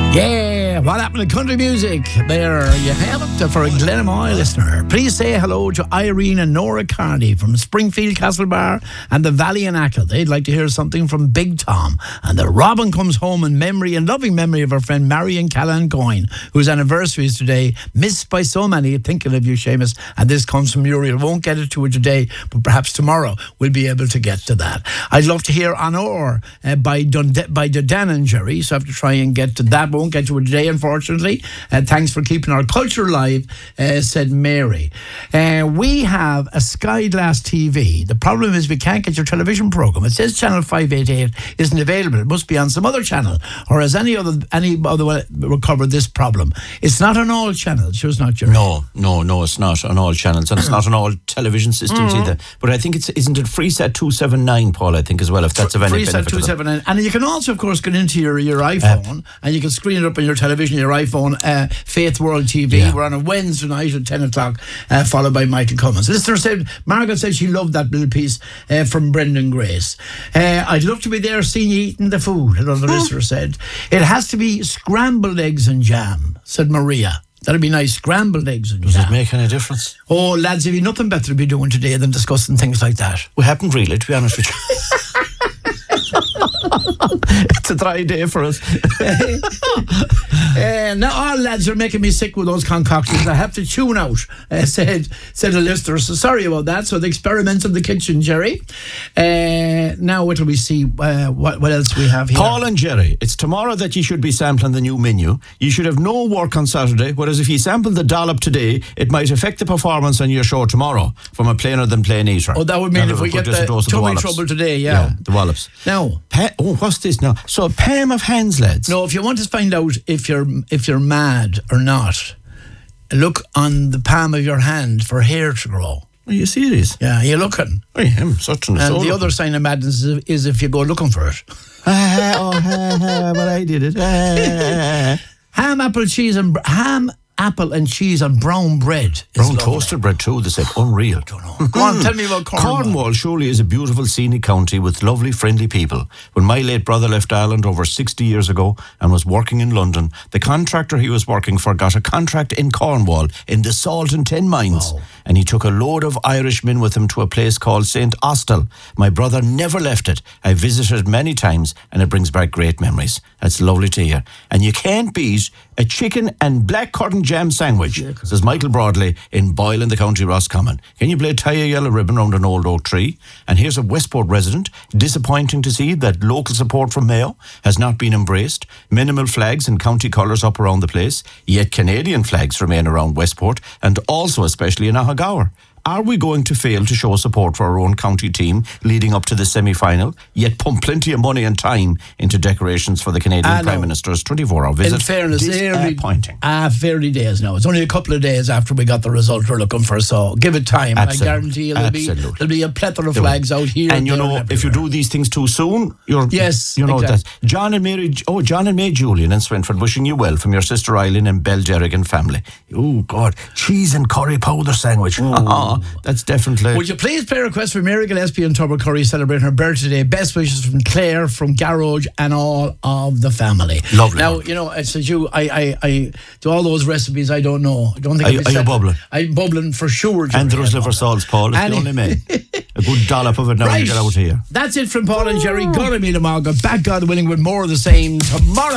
Yeah, what happened to country music? There you have it for a Glenmoy listener. Please say hello to Irene and Nora Carney from Springfield Castlebar and the Valley and Ackle. They'd like to hear something from Big Tom. And the Robin comes home in memory and loving memory of our friend Marion Callan Coyne, whose anniversary is today, missed by so many. Thinking of you, Seamus. And this comes from Muriel. Won't get it to her today, but perhaps tomorrow we'll be able to get to that. I'd love to hear Honor by Dan and Jerry, so I have to try and get to that. Won't get to it today, unfortunately. Thanks for keeping our culture alive, said Mary. We have a Sky Glass TV. The problem is we can't get your television programme. It says channel 588 isn't available. It must be on some other channel, or has any other way recovered this problem. It's not on all channels. Sure, it's not, Jerry. No, it's not on all channels, and it's not on all television systems either. But I think isn't it Freesat 279, Paul? I think as well, if that's of any benefit. Freesat 279, and you can also, of course, get into your iPhone and you can screen it up on your television, your iPhone. Faith World TV. Yeah. We're on a Wednesday night at 10 o'clock, followed by Michael Cummins. Listener said, Margaret said she loved that little piece from Brendan Grace. I'd love to be there seeing you eating the food, another listener said. It has to be scrambled eggs and jam, said Maria. That'd be nice, scrambled eggs and jam. Does it make any difference? Oh, lads, have you nothing better to be doing today than discussing things like that? We haven't really, to be honest with you. It's a dry day for us. Now all lads are making me sick with those concoctions. I have to tune out, said a listener. So sorry about that. So the experiments in the kitchen, Jerry. Now what do we see? What else we have here? Paul and Jerry, it's tomorrow that you should be sampling the new menu. You should have no work on Saturday, whereas if you sample the dollop today, it might affect the performance on your show tomorrow from a plainer than plain eater. Oh, that would mean if we get the tummy trouble today, yeah. The wallops. Now, what's this now? So Pam of Hands, lads. No, if you want to find out if you're mad or not, look on the palm of your hand for hair to grow. Are you serious? Yeah, you're looking. I am such an And the other sign of madness is if you go looking for it. But I did it. Ham, apple and cheese on brown bread. Brown toasted bread too, they said. Unreal. I don't know. Go on, tell me about Cornwall. Cornwall surely is a beautiful scenic county with lovely, friendly people. When my late brother left Ireland over 60 years ago and was working in London, the contractor he was working for got a contract in Cornwall in the Salt and Tin Mines. Wow. And he took a load of Irishmen with him to a place called St. Austell. My brother never left it. I visited many times and it brings back great memories. That's lovely to hear. And you can't beat a chicken and black currant jam sandwich, says Michael Broadley in Boyle in the County Roscommon. Can you play tie a yellow ribbon round an old oak tree? And here's a Westport resident. Disappointing to see that local support from Mayo has not been embraced. Minimal flags and county colours up around the place, yet Canadian flags remain around Westport and also especially in Ahaggour. Are we going to fail to show support for our own county team leading up to the semi-final, yet pump plenty of money and time into decorations for the Canadian Prime Minister's 24-hour visit? In fairness, disappointing. Fairly days now. It's only a couple of days after we got the result we're looking for, so give it time. Absolutely. I guarantee you there'll be a plethora of flags out here. And you know, if you do these things too soon, you know exactly. that. John and May Julian in Swinford wishing you well from your sister Eileen and Belderrick and family. Oh God, cheese and curry powder sandwich. That's definitely. Would you please play a request for Mary Gillespie and Tubber Curry celebrating her birthday? Best wishes from Claire, from Garroge, and all of the family. Lovely. Now, you know, it's you. I do all those recipes. I don't know. I don't think. Are you bubbling? I'm bubbling for sure. And there's liver salts, Paul. It's the only man. A good dollop of it now when you get out here. That's it from Paul and Jerry. Gonna meet them all. Back, God willing, with more of the same tomorrow.